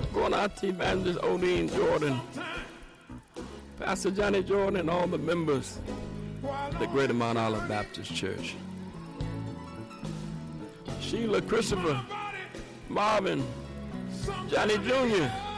Going out to Evangelist Odine Jordan, Pastor Johnny Jordan, and all the members of the Greater Mount Olive Baptist Church. Sheila, Christopher, Marvin, Johnny Jr.,